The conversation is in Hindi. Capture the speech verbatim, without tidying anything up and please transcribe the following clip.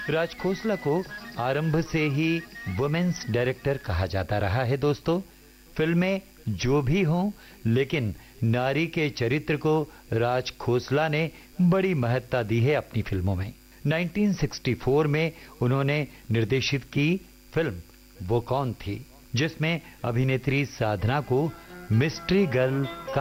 राज खोसला को आरंभ से ही वुमेन्स डायरेक्टर कहा जाता रहा है दोस्तों। फिल्में जो भी हों, लेकिन नारी के चरित्र को राज खोसला ने बड़ी महत्ता दी है अपनी फिल्मों में। उन्नीस सौ चौंसठ में उन्होंने निर्देशित की फिल्म वो कौन थी, जिसमें अभिनेत्री साधना को मिस्ट्री गर्ल